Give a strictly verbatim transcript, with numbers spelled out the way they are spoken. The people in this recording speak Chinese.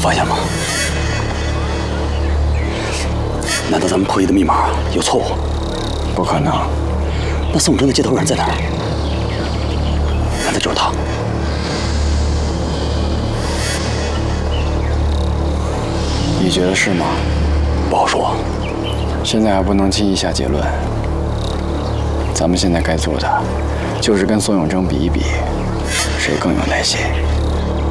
发现吗？难道咱们破译的密码有错误？ 不可能。 那宋征的接头人在哪儿？难道就是他？ 你觉得是吗？ 不好说。 现在还不能轻易下结论。咱们现在该做的，就是跟宋永征比一比，谁更有耐心。